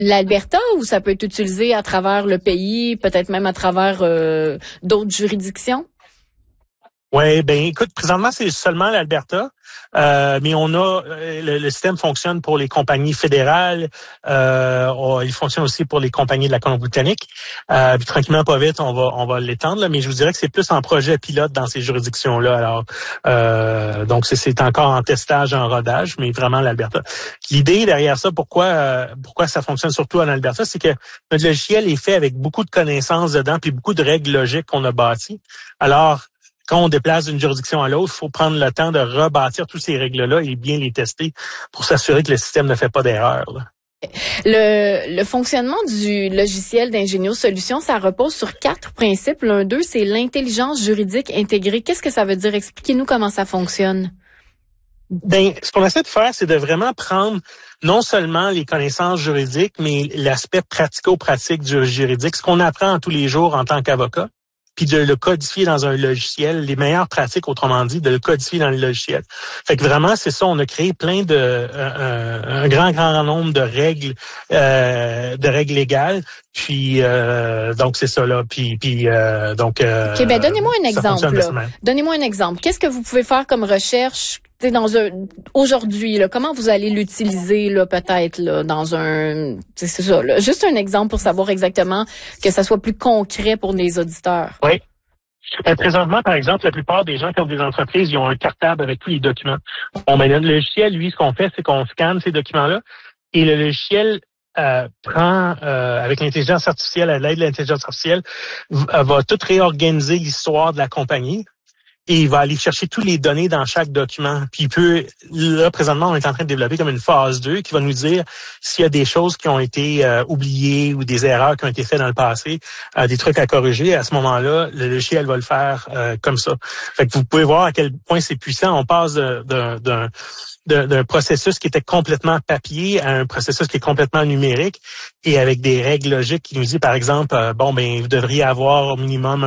l'Alberta ou ça peut être utilisé à travers le pays, peut-être même à travers d'autres juridictions? Oui, ben écoute, présentement, c'est seulement l'Alberta, mais on a le système fonctionne pour les compagnies fédérales, il fonctionne aussi pour les compagnies de la Colombie-Britannique. Puis tranquillement, pas vite, on va l'étendre, là, mais je vous dirais que c'est plus en projet pilote dans ces juridictions-là. Alors, donc c'est encore en testage, en rodage, mais vraiment l'Alberta. L'idée derrière ça, pourquoi ça fonctionne surtout en Alberta, c'est que notre logiciel est fait avec beaucoup de connaissances dedans, puis beaucoup de règles logiques qu'on a bâties. Alors, quand on déplace d'une juridiction à l'autre, il faut prendre le temps de rebâtir toutes ces règles-là et bien les tester pour s'assurer que le système ne fait pas d'erreur. Le fonctionnement du logiciel d'Ingénieux Solutions, ça repose sur 4 principes. L'un d'eux, c'est l'intelligence juridique intégrée. Qu'est-ce que ça veut dire? Expliquez-nous comment ça fonctionne. Ben, ce qu'on essaie de faire, c'est de vraiment prendre non seulement les connaissances juridiques, mais l'aspect pratico-pratique du juridique, ce qu'on apprend tous les jours en tant qu'avocat, puis de le codifier dans un logiciel, les meilleures pratiques, autrement dit, de le codifier dans le logiciel. Fait que vraiment, c'est ça, on a créé plein de un grand nombre de règles légales. Puis donc c'est ça là. Puis donc. OK, ben donnez-moi un exemple. Donnez-moi un exemple. Qu'est-ce que vous pouvez faire comme recherche? Aujourd'hui, là, comment vous allez l'utiliser là, peut-être là, dans un, c'est ça, là, juste un exemple pour savoir exactement que ça soit plus concret pour les auditeurs. Oui. Présentement, par exemple, la plupart des gens qui ont des entreprises, ils ont un cartable avec tous les documents. Bon, ben, le logiciel, lui, ce qu'on fait, c'est qu'on scanne ces documents-là et le logiciel prend, avec l'intelligence artificielle, à l'aide de l'intelligence artificielle, va tout réorganiser l'histoire de la compagnie. Et il va aller chercher toutes les données dans chaque document. Puis il peut, là, présentement, on est en train de développer comme une phase 2 qui va nous dire s'il y a des choses qui ont été oubliées ou des erreurs qui ont été faites dans le passé, des trucs à corriger. À ce moment-là, le logiciel va le faire comme ça. Fait que vous pouvez voir à quel point c'est puissant. On passe d'un processus qui était complètement papier à un processus qui est complètement numérique et avec des règles logiques qui nous dit, par exemple, vous devriez avoir au minimum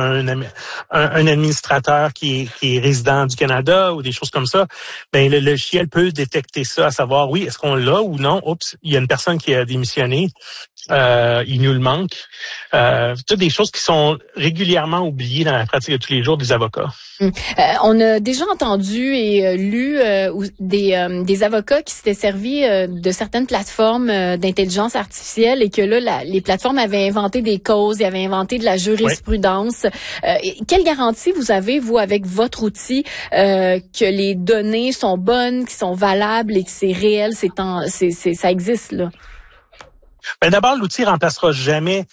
un administrateur qui est résident du Canada ou des choses comme ça. Ben, le logiciel peut détecter ça, à savoir, oui, est-ce qu'on l'a ou non? Oups, il y a une personne qui a démissionné. Il nous le manque. Toutes des choses qui sont régulièrement oubliées dans la pratique de tous les jours des avocats. On a déjà entendu et lu des avocats qui s'étaient servis de certaines plateformes d'intelligence artificielle et que là, les plateformes avaient inventé des causes, ils avaient inventé de la jurisprudence. Quelle garantie vous avez, vous, avec votre outil, que les données sont bonnes, qui sont valables et que c'est réel, ça existe, là? Ben d'abord, l'outil remplacera jamais,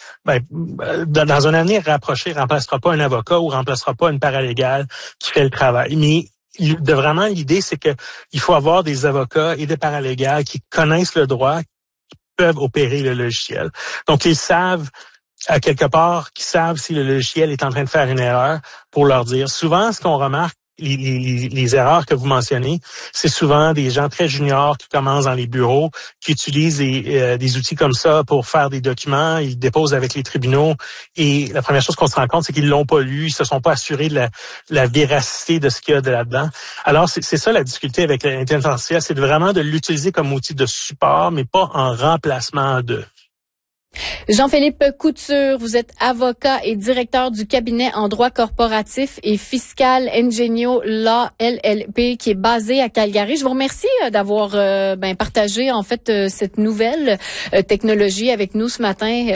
dans un avenir rapproché, remplacera pas un avocat ou remplacera pas une paralégale qui fait le travail. Mais l'idée, c'est que il faut avoir des avocats et des paralégales qui connaissent le droit, qui peuvent opérer le logiciel. Donc, ils savent à quelque part, qui savent si le logiciel est en train de faire une erreur pour leur dire. Souvent, ce qu'on remarque, les erreurs que vous mentionnez, c'est souvent des gens très juniors qui commencent dans les bureaux, qui utilisent des outils comme ça pour faire des documents, ils déposent avec les tribunaux et la première chose qu'on se rend compte, c'est qu'ils l'ont pas lu, ils se sont pas assurés de la véracité de ce qu'il y a de là-dedans. Alors, c'est ça la difficulté avec l'intelligence artificielle, c'est vraiment de l'utiliser comme outil de support, mais pas en remplacement de. Jean-Philippe Couture, vous êtes avocat et directeur du cabinet en droit corporatif et fiscal Ingénieux Law LLP qui est basé à Calgary. Je vous remercie d'avoir partagé en fait cette nouvelle technologie avec nous ce matin.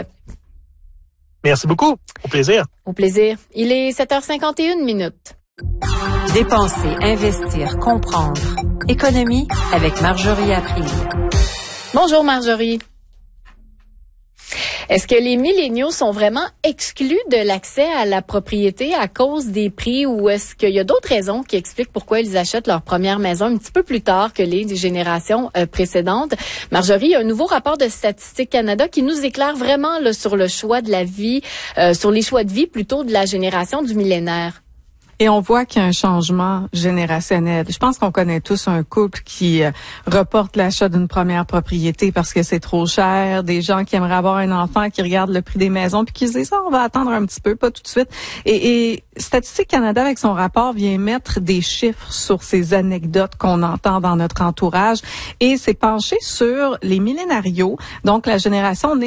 Merci beaucoup. Au plaisir. Au plaisir. Il est 7h51. Dépenser, investir, comprendre. Économie avec Marjorie April. Bonjour Marjorie. Est-ce que les milléniaux sont vraiment exclus de l'accès à la propriété à cause des prix ou est-ce qu'il y a d'autres raisons qui expliquent pourquoi ils achètent leur première maison un petit peu plus tard que les générations précédentes? Marjorie, il y a un nouveau rapport de Statistique Canada qui nous éclaire vraiment là, sur le choix de la vie, sur les choix de vie plutôt de la génération du millénaire. Et on voit qu'il y a un changement générationnel. Je pense qu'on connaît tous un couple qui reporte l'achat d'une première propriété parce que c'est trop cher, des gens qui aimeraient avoir un enfant, qui regardent le prix des maisons puis qui se disent on va attendre un petit peu, pas tout de suite. Et Statistique Canada, avec son rapport, vient mettre des chiffres sur ces anecdotes qu'on entend dans notre entourage et s'est penché sur les millénarios, donc la génération née